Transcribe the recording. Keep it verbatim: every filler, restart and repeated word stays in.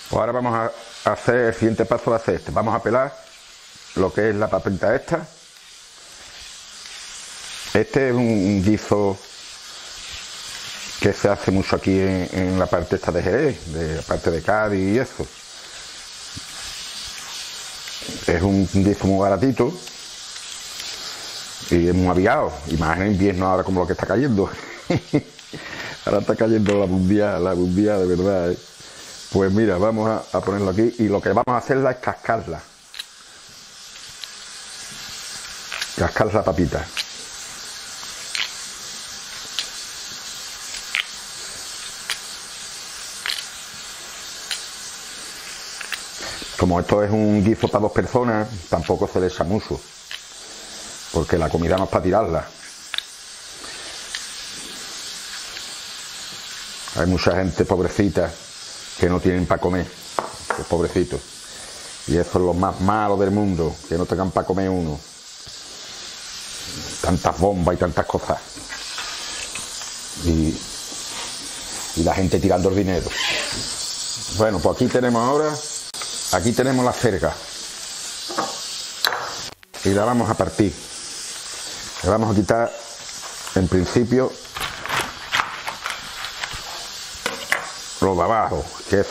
Pues ahora vamos a hacer el siguiente paso, va a ser este. Vamos a pelar lo que es la papita esta. Este es un guiso que se hace mucho aquí en, en la parte esta de Jerez, de la parte de Cádiz y eso. Es un guiso muy baratito y es muy aviado, y más en invierno ahora como lo que está cayendo. Ahora está cayendo la bumbía, la bumbía de verdad, ¿eh? Pues mira, vamos a, a ponerlo aquí, y lo que vamos a hacerla es cascarla. Cascar la papita. Como esto es un guiso para dos personas, tampoco se le echa mucho, porque la comida no es para tirarla. Hay mucha gente pobrecita que no tienen para comer, pues pobrecitos. Y eso es lo más malo del mundo, que no tengan para comer uno. Tantas bombas y tantas cosas. Y, y la gente tirando el dinero. Bueno, pues aquí tenemos ahora, aquí tenemos la cerga. Y la vamos a partir. Le vamos a quitar, en principio, lo de abajo, que es